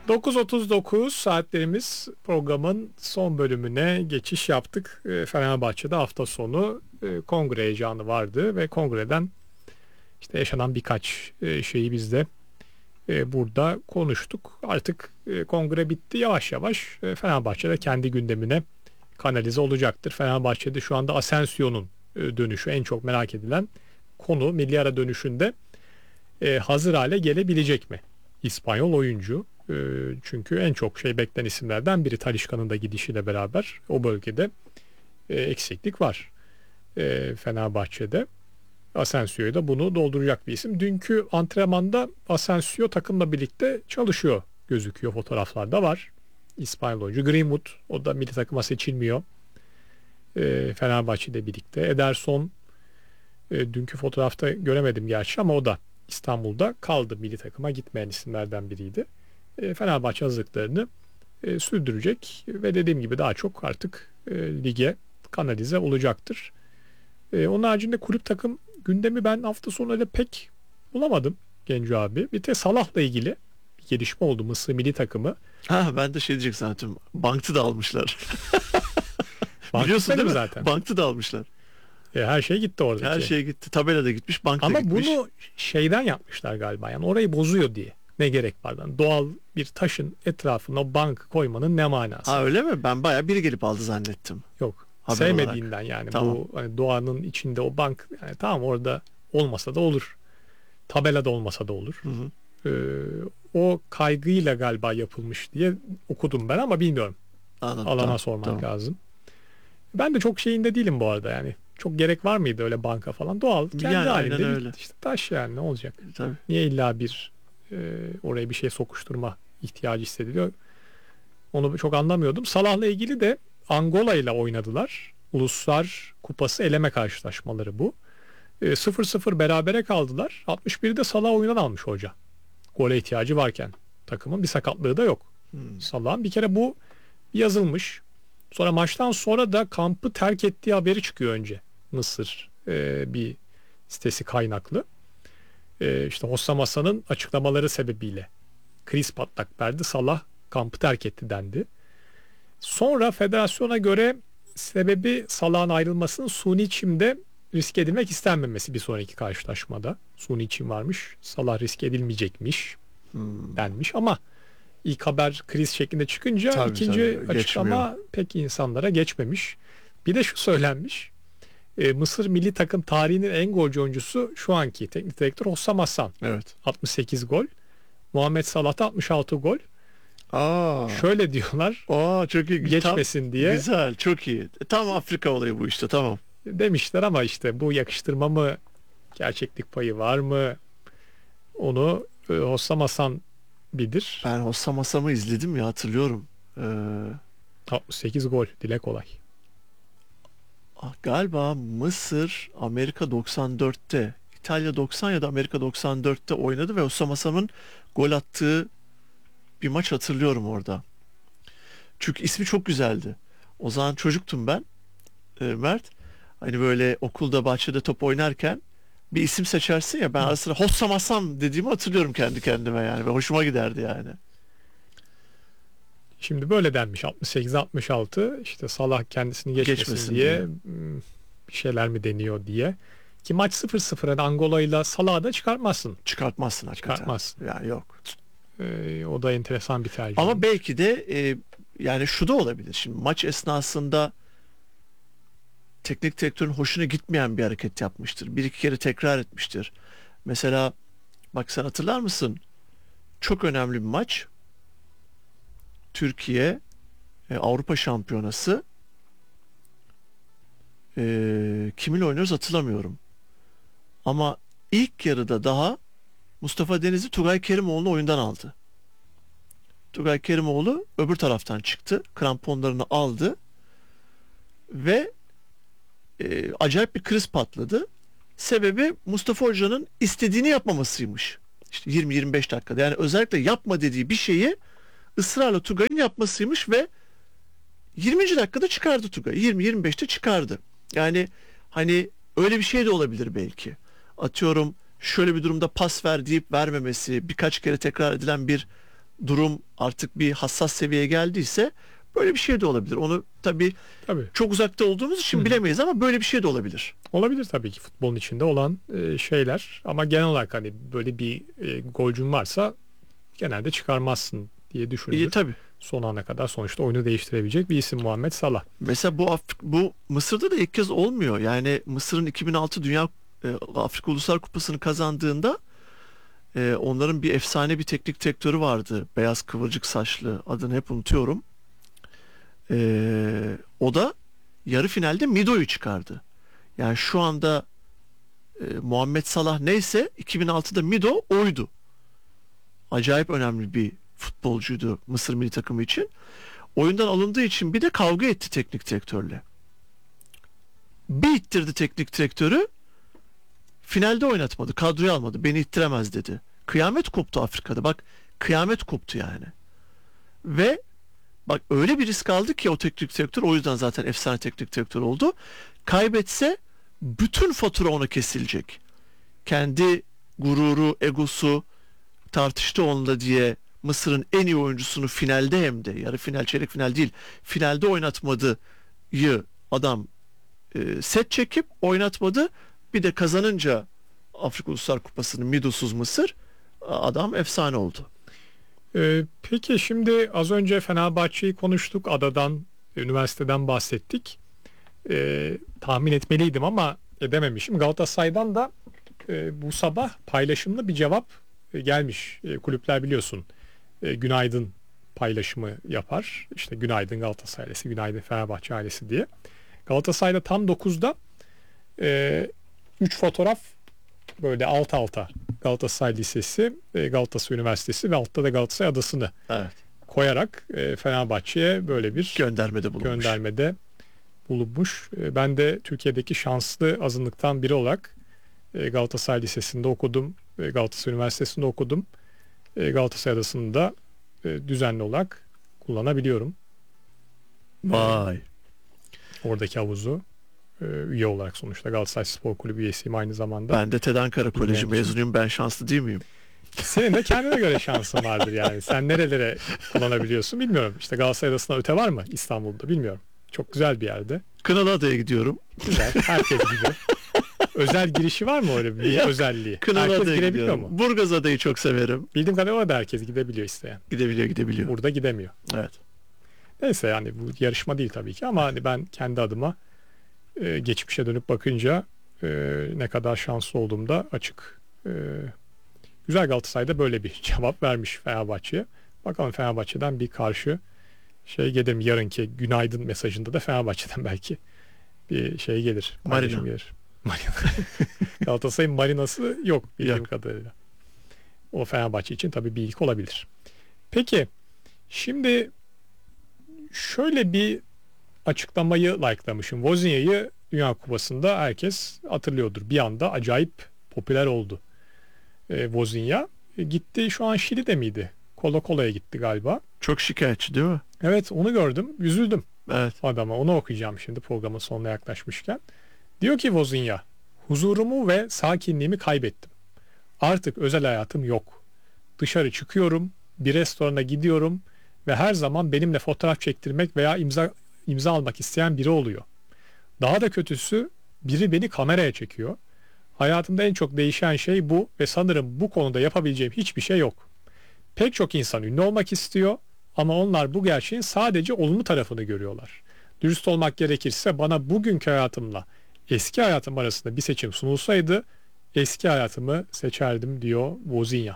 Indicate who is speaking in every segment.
Speaker 1: 9.39 saatlerimiz, programın son bölümüne geçiş yaptık. Fenerbahçe'de hafta sonu kongre heyecanı vardı ve kongreden işte yaşanan birkaç şeyi biz de burada konuştuk. Artık kongre bitti, yavaş yavaş Fenerbahçe'de kendi gündemine kanalize olacaktır. Fenerbahçe'de şu anda Asensio'nun dönüşü en çok merak edilen konu. Milli ara dönüşünde hazır hale gelebilecek mi? İspanyol oyuncu. Çünkü en çok beklenen isimlerden biri. Talisca'nın da gidişiyle beraber o bölgede eksiklik var Fenerbahçe'de. Asensio'yu da bunu dolduracak bir isim. Dünkü antrenmanda Asensio takımla birlikte çalışıyor gözüküyor, fotoğraflarda var. İspanyol oyuncu Greenwood, o da milli takıma seçilmiyor. Fenerbahçe'de birlikte. Ederson dünkü fotoğrafta göremedim gerçi ama o da İstanbul'da kaldı, milli takıma gitmeyen isimlerden biriydi. Fenerbahçe hazırlıklarını sürdürecek ve dediğim gibi daha çok artık lige kanalize olacaktır. Onun haricinde kulüp takım gündemi ben hafta sonu öyle pek bulamadım Genco abi. Bir de Salah'la ilgili bir gelişme oldu, Mısır milli takımı.
Speaker 2: Ben de şey diyecek zaten. Bank'ı da almışlar.
Speaker 1: Bank'ı
Speaker 2: Biliyorsun değil mi?
Speaker 1: zaten.
Speaker 2: Bank'ı da almışlar.
Speaker 1: Her şey gitti oradaki.
Speaker 2: Her şey gitti. Tabela da gitmiş, bank da
Speaker 1: ama
Speaker 2: gitmiş.
Speaker 1: bunu şeyden yapmışlar galiba. Yani orayı bozuyor diye. Ne gerek var? Yani doğal bir taşın etrafına o bank koymanın ne manası?
Speaker 2: Öyle mi? Ben bayağı biri gelip aldı zannettim.
Speaker 1: Yok.
Speaker 2: Haber
Speaker 1: Sevmediğinden
Speaker 2: olarak.
Speaker 1: yani
Speaker 2: Tamam.
Speaker 1: bu hani doğanın içinde o bank, yani tamam, orada olmasa da olur. Tabelada olmasa da olur.
Speaker 2: Hı hı.
Speaker 1: O kaygıyla galiba yapılmış diye okudum ben ama bilmiyorum.
Speaker 2: Anladım.
Speaker 1: Alana sormak lazım. Ben de çok şeyinde değilim bu arada yani. Çok gerek var mıydı öyle banka falan? Doğal. Kendi
Speaker 2: Yani
Speaker 1: halinde
Speaker 2: aynen
Speaker 1: bir
Speaker 2: öyle.
Speaker 1: işte taş, yani ne olacak?
Speaker 2: Tabii.
Speaker 1: Niye illa bir oraya bir şey sokuşturma ihtiyacı hissediliyor? Onu çok anlamıyordum. Salah'la ilgili de Angola ile oynadılar. Uluslar Kupası eleme karşılaşmaları bu. 0-0 berabere kaldılar. 61'de Salah oyundan almış hoca. Gole ihtiyacı varken. Takımın bir sakatlığı da yok. Salah'ın bir kere bu yazılmış. Sonra maçtan sonra da kampı terk ettiği haberi çıkıyor önce. Mısır bir sitesi kaynaklı. İşte Hossam Hasan'ın açıklamaları sebebiyle kriz patlak verdi. Salah kampı terk etti dendi. Sonra federasyona göre sebebi Salah'ın ayrılmasının suni çimde risk edilmek istenmemesi bir sonraki karşılaşmada. Suni çim varmış. Salah risk edilmeyecekmiş denmiş ama ilk haber kriz şeklinde çıkınca
Speaker 2: Tabii,
Speaker 1: ikinci
Speaker 2: tabii,
Speaker 1: açıklama
Speaker 2: geçmiyor.
Speaker 1: pek insanlara geçmemiş. Bir de şu söylenmiş. Mısır milli takım tarihinin en golcü oyuncusu şu anki teknik direktör Hossam Hasan.
Speaker 2: Evet.
Speaker 1: 68 gol. Muhammed Salah'ta 66 gol.
Speaker 2: Aa.
Speaker 1: Şöyle diyorlar.
Speaker 2: Çok iyi.
Speaker 1: Geçmesin diye.
Speaker 2: Güzel, çok iyi. Tam Afrika olayı bu işte, tamam.
Speaker 1: Demişler ama işte bu yakıştırma mı, gerçeklik payı var mı, onu Hossam Hasan bilir.
Speaker 2: Ben Hossam Hasan'ı izledim ya, hatırlıyorum.
Speaker 1: 68 gol, dile kolay.
Speaker 2: Galiba Mısır Amerika 94'te, İtalya 90 ya da Amerika 94'te oynadı ve Hossam Hasan'ın gol attığı bir maç hatırlıyorum orada. Çünkü ismi çok güzeldi. O zaman çocuktum ben, Mert. Hani böyle okulda, bahçede top oynarken bir isim seçersin ya, ben ara sıra Hossam Hasan dediğimi hatırlıyorum kendi kendime yani, ve hoşuma giderdi yani.
Speaker 1: Şimdi böyle denmiş 68-66, işte Salah kendisini geçmesin diye bir şeyler mi deniyor diye. Ki maç 0-0, hani Angola ile Salah'ı da çıkartmazsın.
Speaker 2: Çıkartmazsın hakikaten.
Speaker 1: Çıkartmazsın.
Speaker 2: Yani yok.
Speaker 1: O da enteresan bir tercih.
Speaker 2: Ama belki de yani şu da olabilir. Şimdi maç esnasında teknik direktörün hoşuna gitmeyen bir hareket yapmıştır. Bir iki kere tekrar etmiştir. Mesela bak, sen hatırlar mısın? Çok önemli bir maç. Türkiye Avrupa Şampiyonası. Kiminle oynuyoruz hatırlamıyorum. Ama ilk yarıda daha Mustafa Denizli Tugay Kerimoğlu'nu oyundan aldı. Tugay Kerimoğlu öbür taraftan çıktı. Kramponlarını aldı. Ve acayip bir kriz patladı. Sebebi Mustafa Hoca'nın istediğini yapmamasıymış. İşte 20-25 dakikada. Yani özellikle yapma dediği bir şeyi ısrarla Tugay'ın yapmasıymış ve 20. dakikada çıkardı Tugay. 20-25'te çıkardı. Yani hani öyle bir şey de olabilir belki. Atıyorum, şöyle bir durumda pas ver deyip vermemesi, birkaç kere tekrar edilen bir durum artık bir hassas seviyeye geldiyse böyle bir şey de olabilir. Onu tabii
Speaker 1: Tabii.
Speaker 2: çok uzakta olduğumuz için bilemeyiz ama böyle bir şey de olabilir.
Speaker 1: Olabilir tabii ki futbolun içinde olan şeyler ama genel olarak hani böyle bir golcün varsa genelde çıkarmazsın diye düşünülür.
Speaker 2: Tabii.
Speaker 1: Son ana kadar sonuçta oyunu değiştirebilecek bir isim Muhammed Salah.
Speaker 2: Mesela bu Mısır'da da ilk kez olmuyor. Yani Mısır'ın 2006 Afrika Uluslar Kupası'nı kazandığında onların bir efsane bir teknik direktörü vardı. Beyaz kıvırcık saçlı, adını hep unutuyorum. O da yarı finalde Mido'yu çıkardı. Yani şu anda Muhammed Salah neyse 2006'da Mido oydu. Acayip önemli bir futbolcuydu Mısır milli takımı için. Oyundan alındığı için bir de kavga etti teknik direktörle. Bir ittirdi teknik direktörü. Finalde oynatmadı. Kadroya almadı. Beni ittiremez dedi. Kıyamet koptu Afrika'da. Bak, kıyamet koptu yani. Ve bak, öyle bir risk aldı ki o teknik direktör, o yüzden zaten efsane teknik direktör oldu. Kaybetse bütün fatura ona kesilecek. Kendi gururu, egosu tartıştı onunla diye Mısır'ın en iyi oyuncusunu finalde, hem de yarı final, çeyrek final değil, finalde oynatmadığı adam set çekip oynatmadı. Bir de kazanınca Afrika Uluslar Kupası'nı Midosuz Mısır, adam efsane oldu.
Speaker 1: Peki şimdi az önce Fenerbahçe'yi konuştuk. Adadan, üniversiteden bahsettik. Tahmin etmeliydim ama edememişim. Galatasaray'dan da bu sabah paylaşımlı bir cevap gelmiş. Kulüpler biliyorsun günaydın paylaşımı yapar. İşte günaydın Galatasaray ailesi, günaydın Fenerbahçe ailesi diye. Galatasaray'da tam 9'da 3 fotoğraf böyle alt alta, Galatasaray Lisesi, Galatasaray Üniversitesi ve altta da Galatasaray Adası'nı koyarak Fenerbahçe'ye böyle bir göndermede bulunmuş. Ben de Türkiye'deki şanslı azınlıktan biri olarak Galatasaray Lisesi'nde okudum, Galatasaray Üniversitesi'nde okudum. Galatasaray Adası'nı da düzenli olarak kullanabiliyorum.
Speaker 2: Vay.
Speaker 1: Oradaki havuzu üye olarak, sonuçta Galatasaray Spor Kulübü üyesiyim aynı zamanda.
Speaker 2: Ben de TED Ankara Koleji mezunuyum. Ben şanslı değil miyim?
Speaker 1: Senin de kendine göre şansın vardır yani. Sen nerelere kullanabiliyorsun bilmiyorum. İşte Galatasaray Adası'na öte var mı İstanbul'da bilmiyorum. Çok güzel bir yerde.
Speaker 2: Kınalıada'ya gidiyorum.
Speaker 1: Güzel. Herkes gidiyor. Özel girişi var mı öyle bir özelliği? Herkes girebiliyor mu?
Speaker 2: Burgazada'yı çok severim.
Speaker 1: Bildiğim kadarıyla orada herkes gidebiliyor isteyen.
Speaker 2: Gidebiliyor.
Speaker 1: Burada gidemiyor.
Speaker 2: Evet.
Speaker 1: Neyse, yani bu yarışma değil tabii ki ama hani ben kendi adıma geçmişe dönüp bakınca ne kadar şanslı olduğumda açık. Güzel, Galatasaray'da böyle bir cevap vermiş Fenerbahçe'ye. Bakalım Fenerbahçe'den bir karşı şey gelir mi? Yarınki günaydın mesajında da Fenerbahçe'den belki bir şey gelir.
Speaker 2: Marina.
Speaker 1: Gelir. Galatasaray'ın marinası yok bildiğim
Speaker 2: Yok.
Speaker 1: kadarıyla. O Fenerbahçe için tabii bir ilk olabilir. Peki şimdi şöyle bir açıklamayı like'lamışım. Wozniac'yı Dünya Kupası'nda herkes hatırlıyordur. Bir anda acayip popüler oldu. Wozniak gitti, şu an Şili'de miydi? Colo-Colo'ya gitti galiba.
Speaker 2: Çok şikayetçi değil mi?
Speaker 1: Evet, onu gördüm. Üzüldüm
Speaker 2: Evet.
Speaker 1: adama. Onu okuyacağım şimdi programın sonuna yaklaşmışken. Diyor ki Wozniak, huzurumu ve sakinliğimi kaybettim. Artık özel hayatım yok. Dışarı çıkıyorum, bir restorana gidiyorum ve her zaman benimle fotoğraf çektirmek veya imza almak isteyen biri oluyor. Daha da kötüsü, biri beni kameraya çekiyor. Hayatımda en çok değişen şey bu ve sanırım bu konuda yapabileceğim hiçbir şey yok. Pek çok insan ünlü olmak istiyor ama onlar bu gerçeğin sadece olumlu tarafını görüyorlar. Dürüst olmak gerekirse bana bugünkü hayatımla eski hayatım arasında bir seçim sunulsaydı eski hayatımı seçerdim diyor Wozniak.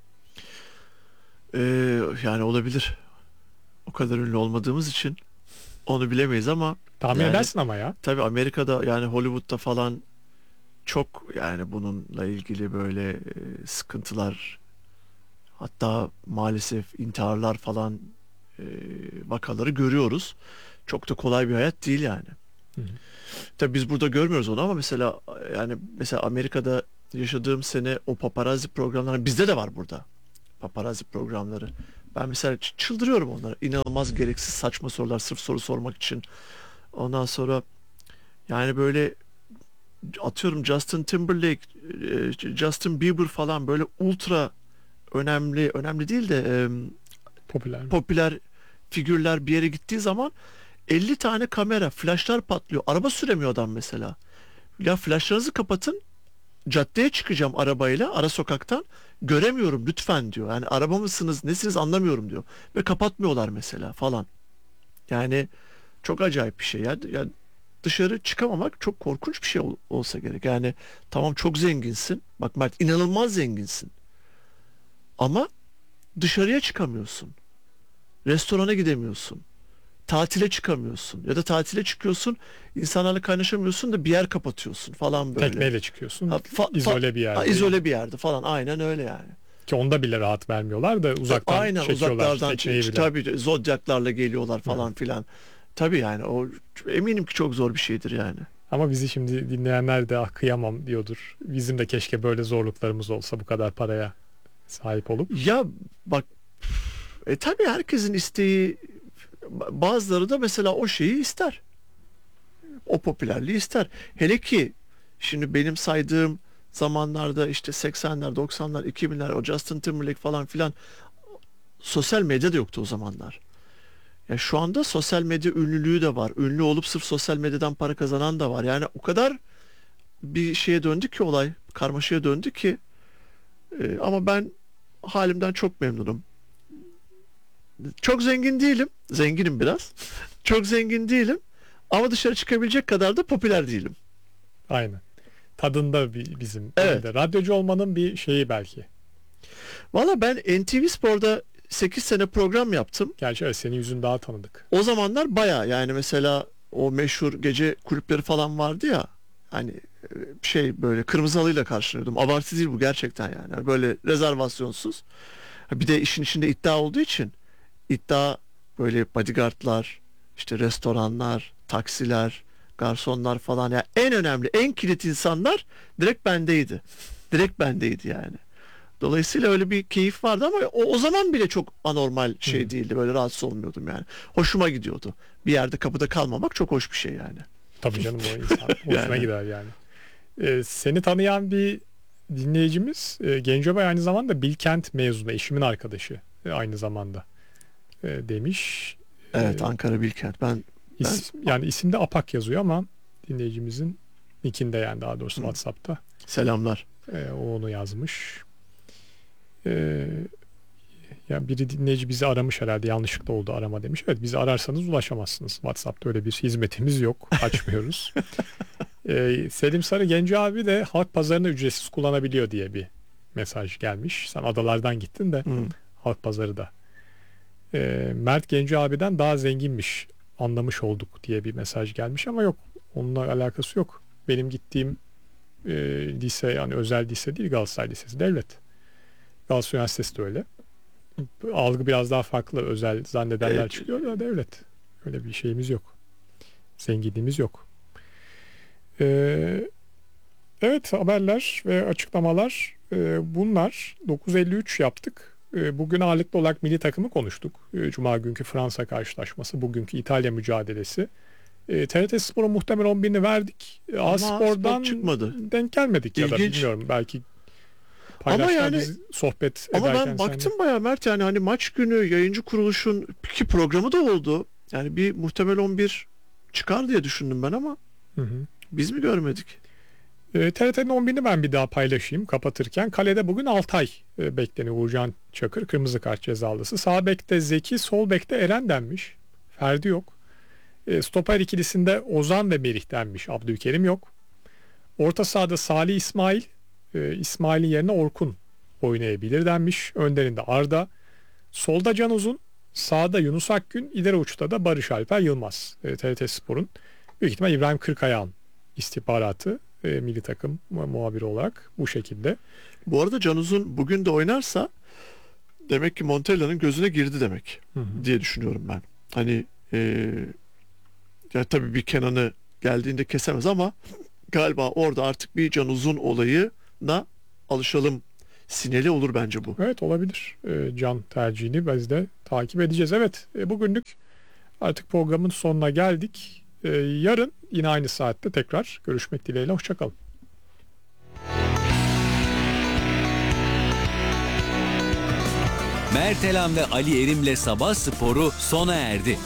Speaker 2: Yani olabilir. O kadar ünlü olmadığımız için onu bilemeyiz ama
Speaker 1: Tahmin
Speaker 2: yani,
Speaker 1: edersin ama ya.
Speaker 2: tabii Amerika'da, yani Hollywood'da falan çok, yani bununla ilgili böyle sıkıntılar, hatta maalesef intiharlar falan vakaları görüyoruz. Çok da kolay bir hayat değil yani.
Speaker 1: Hı hı.
Speaker 2: Tabii biz burada görmüyoruz onu ama mesela Amerika'da yaşadığım sene o paparazzi programları bizde de var burada. Paparazzi programları. Ben mesela çıldırıyorum onlara. İnanılmaz gereksiz saçma sorular sırf soru sormak için. Ondan sonra yani böyle atıyorum Justin Timberlake, Justin Bieber falan böyle ultra önemli değil de
Speaker 1: Popüler mi?
Speaker 2: popüler figürler bir yere gittiği zaman 50 tane kamera, flaşlar patlıyor. Araba süremiyor adam mesela. Ya flaşlarınızı kapatın. Caddeye çıkacağım arabayla, ara sokaktan. Göremiyorum lütfen diyor. Yani araba mısınız, nesiniz anlamıyorum diyor. Ve kapatmıyorlar mesela falan. Yani çok acayip bir şey. Yani dışarı çıkamamak çok korkunç bir şey olsa gerek. Yani tamam çok zenginsin. Bak Mert, inanılmaz zenginsin. Ama dışarıya çıkamıyorsun. Restorana gidemiyorsun. Tatile çıkamıyorsun. Ya da tatile çıkıyorsun, insanlarla kaynaşamıyorsun da bir yer kapatıyorsun falan böyle.
Speaker 1: Tekneyle çıkıyorsun.
Speaker 2: Ha,
Speaker 1: İzole bir yerde.
Speaker 2: izole bir yerde falan. Aynen öyle yani.
Speaker 1: Ki onda bile rahat vermiyorlar da uzaktan
Speaker 2: Aynen
Speaker 1: çekiyorlar
Speaker 2: uzaklardan
Speaker 1: tekneyi bile.
Speaker 2: tabii zodyaklarla geliyorlar falan filan. Tabii yani o eminim ki çok zor bir şeydir yani.
Speaker 1: Ama bizi şimdi dinleyenler de kıyamam diyordur. Bizim de keşke böyle zorluklarımız olsa bu kadar paraya sahip olup.
Speaker 2: Ya bak, tabii herkesin isteği, bazıları da mesela o şeyi ister. O popülerliği ister. Hele ki şimdi benim saydığım zamanlarda işte 80'ler, 90'lar, 2000'ler o Justin Timberlake falan filan, sosyal medya da yoktu o zamanlar. Ya şu anda sosyal medya ünlülüğü de var. Ünlü olup sırf sosyal medyadan para kazanan da var. Yani o kadar bir şeye döndü ki olay, karmaşaya döndü ki. Ama ben halimden çok memnunum. Çok zengin değilim. Zenginim biraz. Çok zengin değilim. Ama dışarı çıkabilecek kadar da popüler değilim.
Speaker 1: Aynen. Tadında bizim.
Speaker 2: Evet.
Speaker 1: Radyocu olmanın bir şeyi belki.
Speaker 2: Valla ben NTV Spor'da 8 sene program yaptım.
Speaker 1: Gerçi evet, senin yüzün daha tanıdık.
Speaker 2: O zamanlar baya, yani mesela o meşhur gece kulüpleri falan vardı ya, hani şey böyle kırmızı halıyla karşılanıyordum. Abartı değil bu, gerçekten yani. Yani böyle rezervasyonsuz. Bir de işin içinde iddia olduğu için iddia, böyle bodyguardlar, işte restoranlar, taksiler, garsonlar falan, yani en önemli, en kilit insanlar direkt bendeydi. Direkt bendeydi yani. Dolayısıyla öyle bir keyif vardı ama o zaman bile çok anormal şey değildi. Böyle rahatsız olmuyordum yani. Hoşuma gidiyordu. Bir yerde kapıda kalmamak çok hoş bir şey yani.
Speaker 1: Tabii canım, o insan hoşuna
Speaker 2: Yani.
Speaker 1: gider yani. Seni tanıyan bir dinleyicimiz Gencebay aynı zamanda Bilkent mezunu, eşimin arkadaşı aynı zamanda demiş.
Speaker 2: Evet, Ankara Bilkent.
Speaker 1: Yani isimde Apak yazıyor ama dinleyicimizin nickinde, yani daha doğrusu WhatsApp'ta
Speaker 2: Selamlar.
Speaker 1: o onu yazmış. Yani biri dinleyici bizi aramış herhalde, yanlışlıkla oldu arama demiş. Evet, bizi ararsanız ulaşamazsınız. WhatsApp'ta öyle bir hizmetimiz yok. Açmıyoruz. Selim Sarı Genco abi de halk pazarını ücretsiz kullanabiliyor diye bir mesaj gelmiş. Sen adalardan gittin de halk pazarı da. Mert Genco abiden daha zenginmiş, anlamış olduk diye bir mesaj gelmiş ama yok. Onunla alakası yok. Benim gittiğim lise, yani özel lise değil, Galatasaray Lisesi, devlet. Galatasaray Üniversitesi de öyle. Algı biraz daha farklı. Özel zannedenler çıkıyor da devlet. Öyle bir şeyimiz yok. Zenginliğimiz yok. Evet, haberler ve açıklamalar bunlar. 9.53 yaptık. Bugün ağırlıklı olarak milli takımı konuştuk. Cuma günkü Fransa karşılaşması, bugünkü İtalya mücadelesi. TRT Spor'un muhtemel 11'ini verdik. A-Spor'dan
Speaker 2: çıkmadı.
Speaker 1: denk gelmedik ya da
Speaker 2: İlginç.
Speaker 1: bilmiyorum. Belki
Speaker 2: Ama
Speaker 1: paylaşlar
Speaker 2: yani,
Speaker 1: biz sohbet
Speaker 2: ama
Speaker 1: ederken
Speaker 2: ben baktım bayağı Mert, yani hani maç günü yayıncı kuruluşun ki programı da oldu. Yani bir muhtemel 11 çıkar diye düşündüm ben ama biz mi görmedik?
Speaker 1: TRT'nin 11'ini ben bir daha paylaşayım kapatırken. Kalede bugün Altay bekleniyor. Uğurcan Çakır kırmızı kart cezalısı. Sağ bekte Zeki, sol bekte Eren denmiş. Ferdi yok. Stoper ikilisinde Ozan ve Merih denmiş. Abdülkerim yok. Orta sahada Salih, İsmail. İsmail'in yerine Orkun oynayabilir denmiş. Önlerinde Arda. Solda Can Uzun. Sağda Yunus Akgün. İleri uçta da Barış Alper Yılmaz. TRT Spor'un büyük ihtimal İbrahim Kırkayağ'ın istihbaratı milli takım muhabiri olarak bu şekilde.
Speaker 2: Bu arada Can Uzun bugün de oynarsa demek ki Montella'nın gözüne girdi demek diye düşünüyorum ben. Hani ya tabii bir Kenan'ı geldiğinde kesemez ama galiba orada artık bir Can Uzun olayına alışalım sineli olur bence bu.
Speaker 1: Evet, olabilir. Can tercihini biz de takip edeceğiz. Evet, bugünlük artık programın sonuna geldik. Yarın yine aynı saatte tekrar görüşmek dileğiyle. Hoşçakalın.
Speaker 3: Mertelan ve Ali Erim'le Sabah Sporu sona erdi.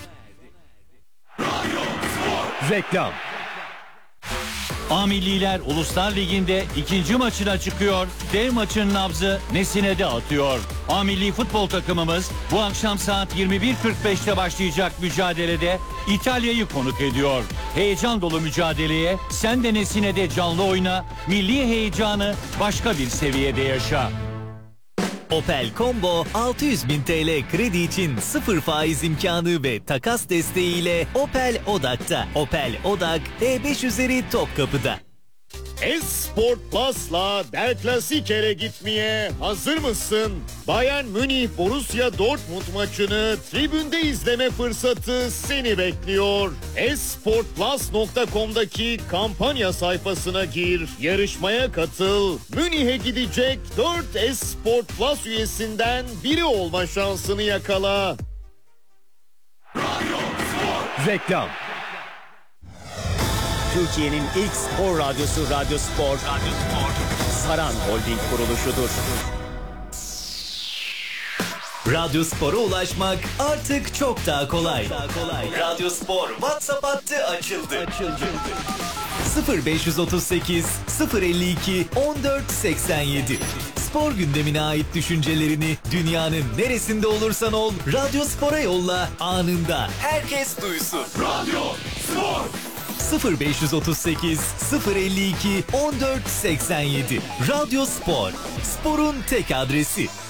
Speaker 4: Reklam. A Milliler Uluslar Ligi'nde ikinci maçına çıkıyor. Dev maçın nabzı Nesine'de atıyor. A Milli futbol takımımız bu akşam saat 21.45'te başlayacak mücadelede İtalya'yı konuk ediyor. Heyecan dolu mücadeleye sen de Nesine'de canlı oyna, milli heyecanı başka bir seviyede yaşa.
Speaker 5: Opel Combo 600.000 TL kredi için 0 faiz imkanı ve takas desteğiyle Opel Odak'ta. Opel Odak E5 Topkapı'da.
Speaker 6: Esport Plus'la Der Klassiker'e gitmeye hazır mısın? Bayern Münih Borussia Dortmund maçını tribünde izleme fırsatı seni bekliyor. Esportplus.com'daki kampanya sayfasına gir, yarışmaya katıl. Münih'e gidecek 4 Esport Plus üyesinden biri olma şansını yakala.
Speaker 4: Reklam.
Speaker 7: Türkiye'nin ilk spor radyosu Radyo Spor. Saran Holding kuruluşudur.
Speaker 5: Radyo Spor'a ulaşmak artık çok daha kolay. Radyo Spor WhatsApp hattı açıldı. 0538 052 1487. Spor gündemine ait düşüncelerini dünyanın neresinde olursan ol Radyo Spor'a yolla, anında herkes duysun. Radyo Spor 0538 052 1487. Radyo Spor, sporun tek adresi.